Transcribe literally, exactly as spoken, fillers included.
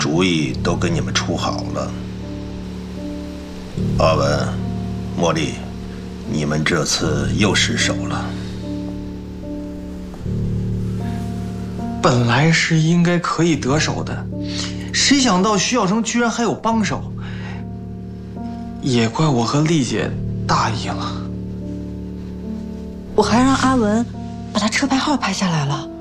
主意都给你们出好了。阿文、茉莉，你们这次又失手了。 本来是应该可以得手的，谁想到徐小生居然还有帮手，也怪我和丽姐大意了。 我还让阿文把他车牌号拍下来了。